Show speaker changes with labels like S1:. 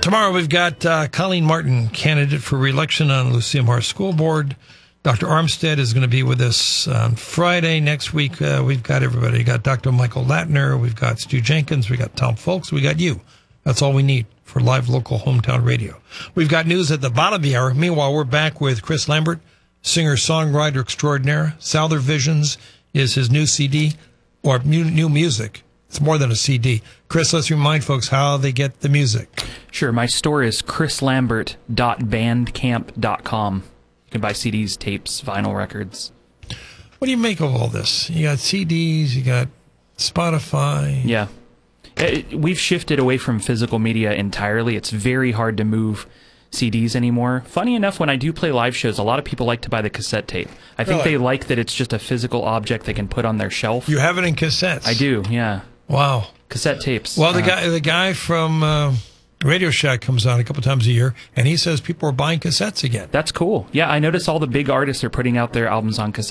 S1: Tomorrow we've got Colleen Martin, candidate for re-election on Lucia Mar School Board. Dr. Armstead is going to be with us on Friday. Next week, we've got everybody. We've got Dr. Michael Latner. We've got Stu Jenkins. We got Tom Folks. We got you. That's all we need for live local hometown radio. We've got news at the bottom of the hour. Meanwhile, we're back with Chris Lambert, singer-songwriter extraordinaire. Souther Visions is his new CD, or new music. It's more than a CD. Chris, let's remind folks how they get the music.
S2: Sure. My store is chrislambert.bandcamp.com. You can buy CDs, tapes, vinyl records. What
S1: do you make of all this? You got CDs, you got Spotify.
S2: Yeah. We've shifted away from physical media entirely. It's very hard to move CDs anymore. Funny enough, when I do play live shows, a lot of people like to buy the cassette tape. I think they like that it's just a physical object they can put on their shelf.
S1: You have it in cassettes?
S2: I do, yeah.
S1: Wow.
S2: Cassette tapes.
S1: Well, the guy from Radio Shack comes on a couple times a year, and he says people are buying cassettes again.
S2: That's cool. Yeah, I notice all the big artists are putting out their albums on cassette.